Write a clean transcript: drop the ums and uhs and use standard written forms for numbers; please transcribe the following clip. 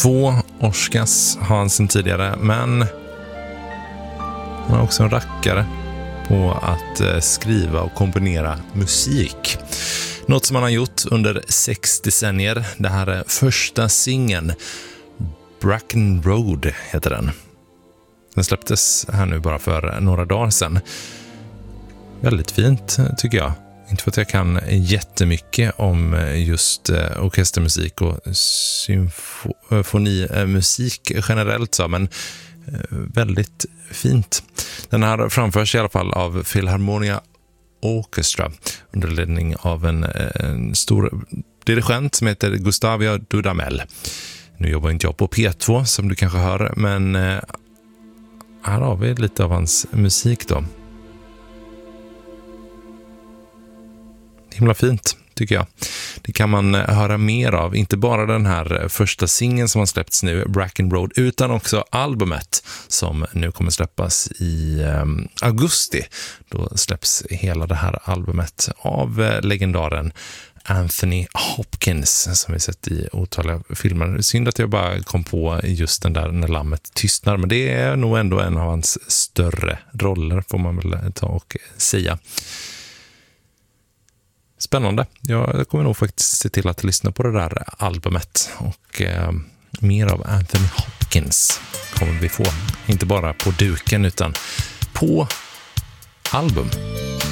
2 Oscars har han sedan tidigare, men han är också en rackare på att skriva och komponera musik. Något som han har gjort under 6 decennier. Det här är första singeln. Bracken Road heter den. Den släpptes här nu bara för några dagar sedan. Väldigt fint tycker jag. Inte för att jag kan jättemycket om just orkestermusik och symfonimusik generellt så, men väldigt fint. Den här framförs i alla fall av Philharmonia Orchestra under ledning av en stor dirigent som heter Gustavio Dudamel. Nu jobbar inte jag på P2 som du kanske hör, men här har vi lite av hans musik då. Himla fint tycker jag. Det kan man höra mer av, inte bara den här första singeln som har släppts nu, Bracken Road, utan också albumet som nu kommer släppas i augusti. Då släpps hela det här albumet av legendaren Anthony Hopkins som vi sett i otaliga filmer. Synd att jag bara kom på just den där När lammet tystnar, men det är nog ändå en av hans större roller får man väl ta och säga. Spännande. Jag kommer nog faktiskt se till att lyssna på det där albumet och mer av Anthony Hopkins kommer vi få. Inte bara på duken utan på album.